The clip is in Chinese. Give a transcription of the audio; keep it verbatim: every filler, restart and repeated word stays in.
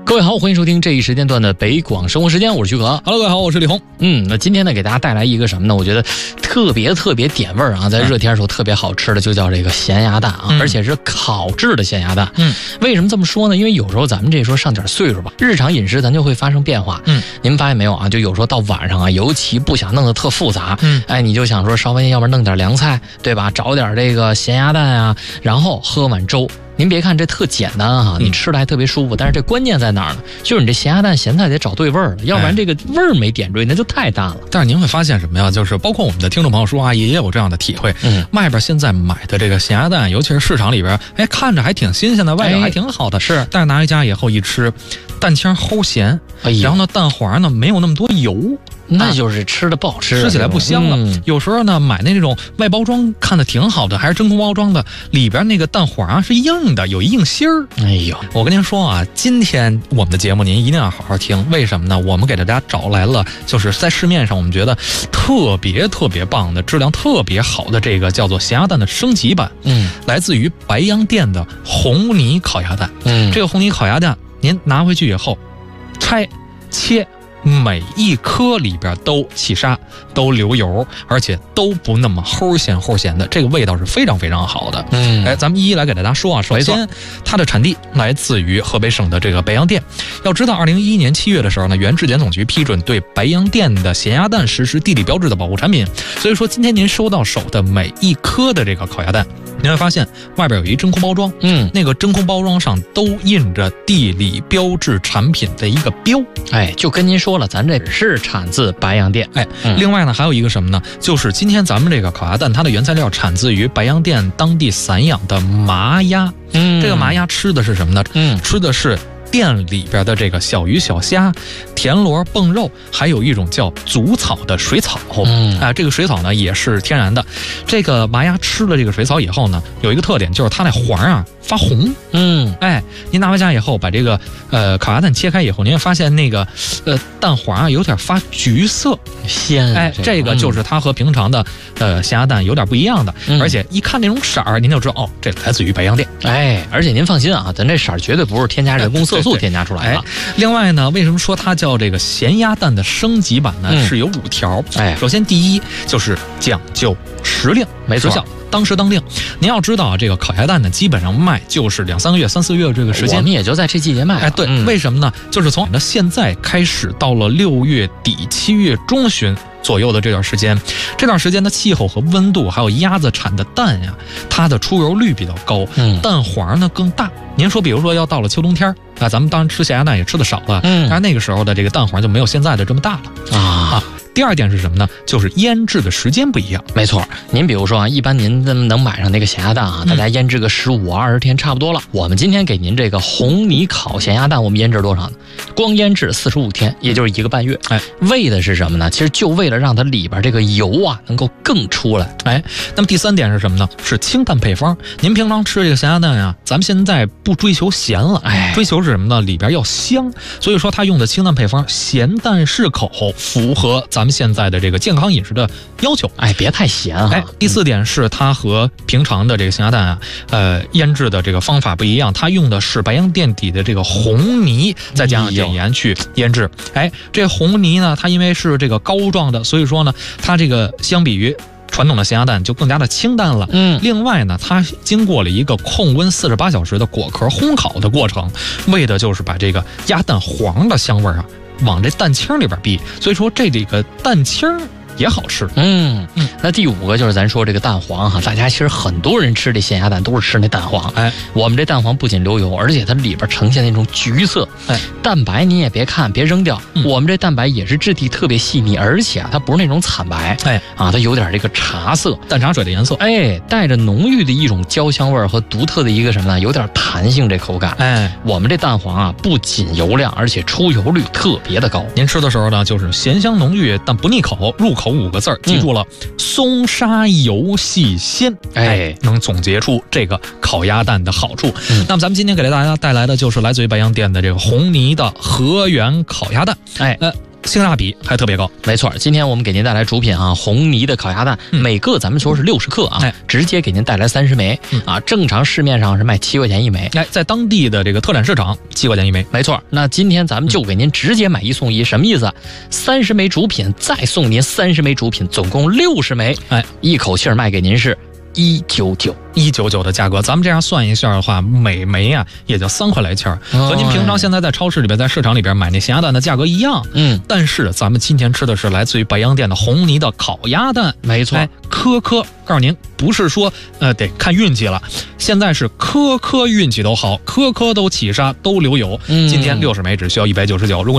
各位好，欢迎收听这一时间段的北广生活时间，我是徐可。 Hello， 各位好，我是李红。 嗯，那今天呢，给大家带来一个什么呢？我觉得特别特别点味儿啊，在热天的时候特别好吃的，就叫这个咸鸭蛋啊， 嗯、 而且是烤制的咸鸭蛋。 嗯， 为什么这么说呢？因为有时候咱们这时候上点岁数吧，日常饮食咱就会发生变化。 嗯， 您发现没有啊？就有时候到晚上啊，尤其不想弄得特复杂。 嗯， 哎，你就想说稍微要不然弄点凉菜，对吧？找点这个咸鸭蛋啊，然后喝碗粥。您别看这特简单哈、啊，你吃的还特别舒服，嗯、但是这关键在哪儿呢？就是你这咸鸭蛋咸菜得找对味儿了，要不然这个味儿没点缀，那就太淡了。 但是您会发现什么呀？就是包括我们的听众朋友说啊，也有这样的体会。嗯，外边现在买的这个咸鸭蛋，尤其是市场里边，哎，看着还挺新鲜的，外表还挺好的，哎、是。但是拿回家以后一吃，蛋清齁咸，哎、然后呢，蛋黄呢没有那么多油。 那就是吃的不好吃， 吃起来不香了。 嗯、 有时候呢，买那种外包装看的挺好的，还是真空包装的，里边那个蛋黄啊是硬的，有硬芯儿。 哎呦， 我跟您说啊，今天我们的节目您一定要好好听，为什么呢？我们给大家找来了，就是在市面上我们觉得特别特别棒的、质量特别好的这个叫做咸鸭蛋的升级版。嗯，来自于白洋淀的红泥烤鸭蛋。嗯，这个红泥烤鸭蛋，您拿回去以后，拆切。每一颗里边都起沙，都流油，而且都不那么齁咸齁咸的，这个味道是非常非常好的。嗯，哎，咱们一一来给大家说啊。首先，它的产地来自于河北省的这个白洋淀。要知道，二零一一年七月的时候呢，原质检总局批准对白洋淀的咸鸭蛋实施地理标志的保护产品。所以说，今天您收到手的每一颗的这个烤鸭蛋，您会发现外边有一真空包装，嗯，那个真空包装上都印着地理标志产品的一个标。 哎，就跟您说。说了，咱这是产自白洋淀。 哎，嗯、另外呢，还有一个什么呢？就是今天咱们这个烤鸭蛋，它的原材料产自于白洋淀当地散养的麻鸭。嗯，这个麻鸭吃的是什么呢？嗯，吃的是店里边的这个小鱼小虾、田螺、蹦肉，还有一种叫祖草的水草。嗯，啊、呃，这个水草呢也是天然的。这个麻鸭吃了这个水草以后呢，有一个特点，就是它那黄啊发红。嗯，哎，您拿回家以后，把这个呃烤鸭蛋切开以后，您会发现那个呃蛋黄啊有点发橘色， 鲜。 哎，这个, 这个就是它和平常的呃咸鸭蛋有点不一样的，嗯、而且一看那种色儿，您就知道哦，这来自于白洋淀。 哎，而且您放心啊，咱这色儿绝对不是添加人工色素添加出来的。 哎，另外呢，为什么说它叫这个咸鸭蛋的升级版呢？嗯、是有五条。哎，首先第一就是讲究时令， 没错。 当时当令，您要知道啊，这个烤鸭蛋呢，基本上卖就是两三个月、三四个月这个时间， 我们也就在这季节卖。 哎，对，嗯、为什么呢？就是从现在开始到了六月底、七月中旬左右的这段时间，这段时间的气候和温度，还有鸭子产的蛋呀，它的出油率比较高，嗯、蛋黄呢更大。您说，比如说要到了秋冬天啊，咱们当然吃咸鸭蛋也吃的少了，嗯，但是那个时候的这个蛋黄就没有现在的这么大了啊。啊第二点是什么呢？就是腌制的时间不一样。 没错，您比如说啊，一般您能买上那个咸鸭蛋啊，大家腌制个十五二十天差不多了。我们今天给您这个红泥烤咸鸭蛋，我们腌制多少呢？光腌制四十五天，也就是一个半月。哎，为的是什么呢？其实就为了让它里边这个油啊能够更出来。 哎，那么第三点是什么呢？是清淡配方。您平常吃这个咸鸭蛋呀、啊，咱们现在不追求咸了，哎，追求是什么呢？里边要香。所以说它用的清淡配方，咸淡适口，符合咱们现在的这个健康饮食的要求。 哎，别太咸啊。 哎，第四点是它和平常的这个咸鸭蛋啊，呃，腌制的这个方法不一样，它用的是白洋淀底的这个红泥，再加上碘盐去腌制。哎，这红泥呢，它因为是这个膏状的，所以说呢，它这个相比于传统的咸鸭蛋就更加的清淡了。嗯，另外呢，它经过了一个控温四十八小时的果壳烘烤的过程，为的就是把这个鸭蛋黄的香味啊往这蛋清里边逼，所以说这这个蛋清也好吃。 嗯嗯，那第五个就是咱说这个蛋黄哈，大家其实很多人吃这咸鸭蛋都是吃那蛋黄。哎，我们这蛋黄不仅流油，而且它里边呈现那种橘色。哎，蛋白你也别看，别扔掉。嗯、我们这蛋白也是质地特别细腻，而且啊，它不是那种惨白。哎啊，它有点这个茶色， 淡茶水的颜色。 哎，带着浓郁的一种焦香味和独特的一个什么呢？有点弹性这口感。哎，我们这蛋黄啊，不仅油亮，而且出油率特别的高。 您吃的时候呢，就是咸香浓郁，但不腻口，入口五个字儿，记住了，嗯、松沙油细鲜，哎，能总结出这个烤鸭蛋的好处。嗯、那么咱们今天给大家带来的就是来自于白洋淀的这个红泥的河源烤鸭蛋。哎，呃。 性价比还特别高。 没错，今天我们给您带来主品啊，红泥的烤鸭蛋，嗯、每个咱们说是六十克啊，哎、直接给您带来三十枚、嗯、啊，正常市面上是卖七块钱一枚， 哎，在当地的这个特产市场七块钱一枚。 没错，那今天咱们就给您直接买一送一，嗯、什么意思？三十枚主品再送您三十枚主品，总共六十枚，哎，一口气卖给您是一九九。 一九九的价格，咱们这样算一下的话，每枚啊也就三块来钱儿，和您平常现在在超市里边、在市场里边买那咸鸭蛋的价格一样。嗯，但是咱们今天吃的是来自于白洋淀的红泥的烤鸭蛋， 没错， 哎、颗颗，告诉您，不是说呃得看运气了，现在是颗颗运气都好，颗颗都起沙都流油。嗯、今天六十枚只需要一百九十九，如果